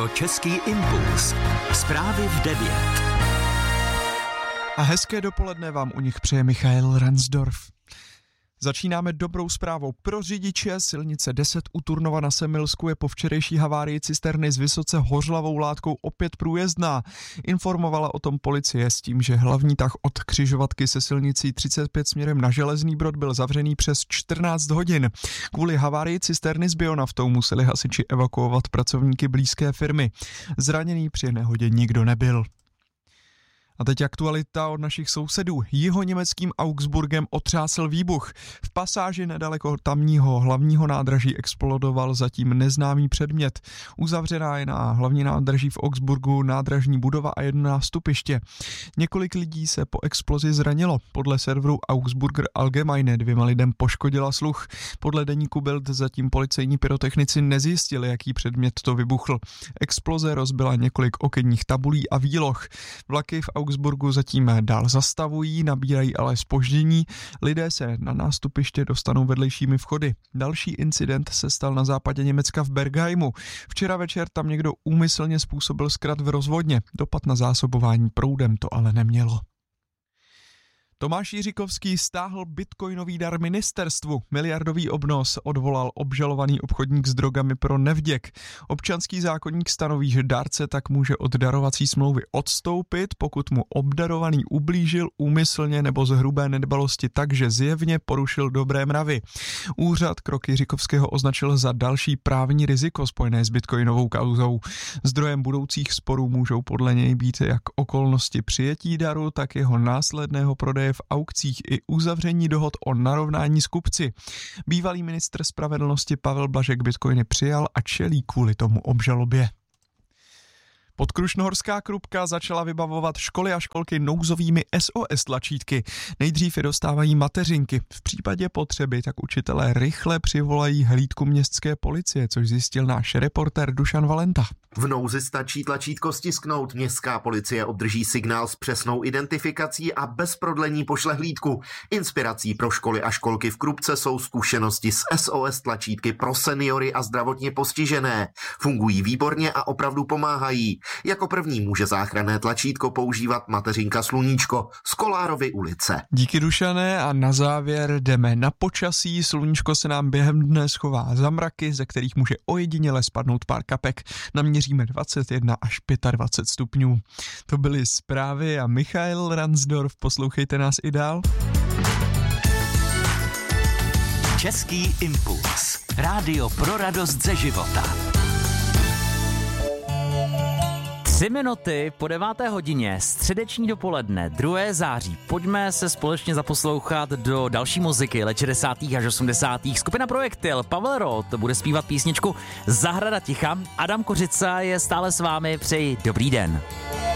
Český impuls. Zprávy v 9. A hezké dopoledne vám u nich přeje Michael Ransdorf. Začínáme dobrou zprávou pro řidiče. Silnice 10 u Turnova na Semilsku je po včerejší havárii cisterny s vysoce hořlavou látkou opět průjezdná. Informovala o tom policie s tím, že hlavní tah od křižovatky se silnicí 35 směrem na Železný Brod byl zavřený přes 14 hodin. Kvůli havárii cisterny s bionaftou museli hasiči evakuovat pracovníky blízké firmy. Zraněný při nehodě nikdo nebyl. A teď aktualita od našich sousedů. Jihoněmeckým Augsburgem otřásl výbuch. V pasáži nedaleko tamního hlavního nádraží explodoval zatím neznámý předmět. Uzavřená je na hlavní nádraží v Augsburgu nádražní budova a jedno nástupiště. Několik lidí se po explozi zranilo. Podle serveru Augsburger Allgemeine 2 lidem poškodila sluch. Podle deníku Bild zatím policejní pyrotechnici nezjistili, jaký předmět to vybuchl. Exploze rozbila několik okenních tabulí a výloh. Vlaky v Augsburgu zatím dál zastavují, nabírají ale zpoždění. Lidé se na nástupiště dostanou vedlejšími vchody. Další incident se stal na západě Německa v Bergheimu. Včera večer tam někdo úmyslně způsobil zkrat v rozvodně. Dopad na zásobování proudem to ale nemělo. Tomáš Jiříkovský stáhl bitcoinový dar ministerstvu. Miliardový obnos odvolal obžalovaný obchodník s drogami pro nevděk. Občanský zákoník stanoví, že dárce tak může od darovací smlouvy odstoupit, pokud mu obdarovaný ublížil úmyslně nebo z hrubé nedbalosti tak, že zjevně porušil dobré mravy. Úřad krok Jiříkovského označil za další právní riziko spojené s bitcoinovou kauzou. Zdrojem budoucích sporů můžou podle něj být jak okolnosti přijetí daru, tak jeho následného prodeje v aukcích i uzavření dohod o narovnání s kupci. Bývalý ministr spravedlnosti Pavel Blažek bitcoiny přijal a čelí kvůli tomu obžalobě. Podkrušnohorská Krupka začala vybavovat školy a školky nouzovými SOS tlačítky. Nejdřív je dostávají mateřinky. V případě potřeby tak učitelé rychle přivolají hlídku městské policie, což zjistil náš reportér Dušan Valenta. V nouzi stačí tlačítko stisknout, městská policie obdrží signál s přesnou identifikací a bez prodlení pošle hlídku. Inspirací pro školy a školky v Krupce jsou zkušenosti s SOS tlačítky pro seniory a zdravotně postižené. Fungují výborně a opravdu pomáhají. Jako první může záchranné tlačítko používat mateřinka Sluníčko z Kolárovy ulice. Díky, Dušané, a na závěr jdeme na počasí. Sluníčko se nám během dne schová za mraky, ze kterých může ojediněle spadnout pár kapek. Naměříme 21 až 25 stupňů. To byly zprávy a Michael Ransdorf. Poslouchejte nás i dál. Český impuls. Rádio pro radost ze života. 3 minuty po 9. hodině, středeční dopoledne, 2. září. Pojďme se společně zaposlouchat do další muziky let 60. až 80. Skupina Projektil, Pavel Roth bude zpívat písničku Zahrada ticha. Adam Kořica je stále s vámi, přeji dobrý den.